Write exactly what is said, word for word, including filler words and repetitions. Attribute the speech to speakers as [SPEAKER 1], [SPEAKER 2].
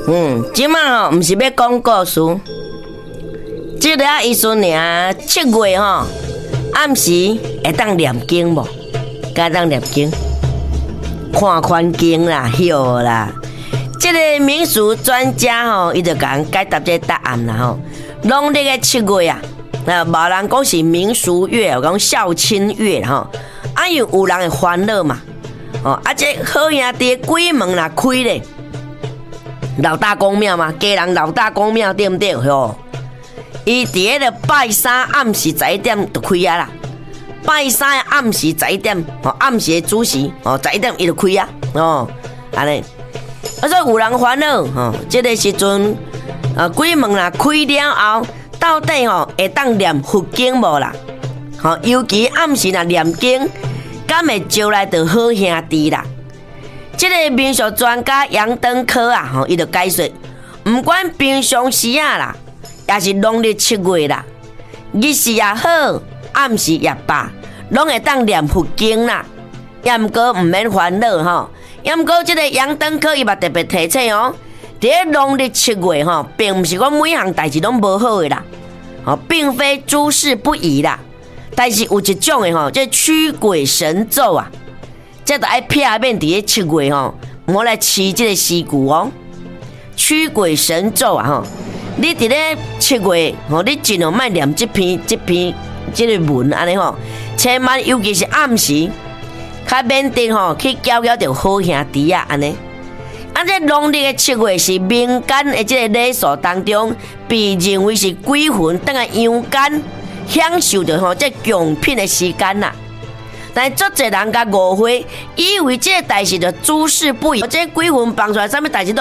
[SPEAKER 1] 嗯，即马吼，毋是要讲故事，即个啊，意思尔，七月吼，暗时会当念经无？该当念经，看看经啦，晓啦。即个民俗专家吼，伊就甲人解答这答案啦吼。农历的七月啊，啊，无人讲是民俗月，有讲孝亲月吼。啊，有有人会烦恼嘛，哦，啊，这好兄弟鬼门若开咧。老大公庙嘛，家人老大公庙对不对？吼，伊伫迄个拜三暗时十一点就开啊啦。拜三的暗时十一点，哦，暗时的主时，哦，十一点伊就开啊，哦，安尼。啊，所以有人烦恼，吼，这个时阵，啊，鬼门啦开了后，到底吼会当念佛经无啦？吼，尤其暗时若念经，敢会招来着好兄弟啦。这个民俗专家杨登科啊，吼，伊就解说，唔管平常时啊啦，也是农历七月啦，日时也好，暗时也罢，拢会当念佛经啦。也毋过唔免烦恼吼，也毋过这个杨登科伊嘛特别提醒哦，伫个农历七月吼，并唔是讲每项代志拢无好的啦，吼，并非诸事不宜啦，但是有一种的吼，这驱鬼神咒啊。这就爱片面伫咧七月吼，我来饲这个尸骨哦，驱鬼神咒啊吼！你伫咧七月吼，你尽量莫念这篇、这篇、这个文安尼吼，千万尤其是暗时，较免得吼去搅搅着好兄弟啊安尼。啊，这农历的七月是民间的这个礼俗当中，被认为是鬼魂等下阳间享受着吼这强品的时间呐。但足侪人甲误会，以为这个代志就诸事不宜，这鬼魂放出来，啥物代志都。